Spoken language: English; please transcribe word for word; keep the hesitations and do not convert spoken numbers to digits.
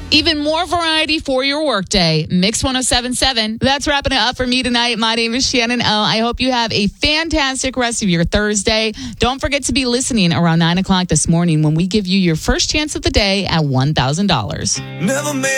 Even more variety for your workday. Mix one oh seven point seven. That's wrapping it up for me tonight. My name is Shannon O. I hope you have a fantastic rest of your Thursday. Don't forget to be listening around nine o'clock this morning when we give you your first chance of the day at one thousand dollars. Never made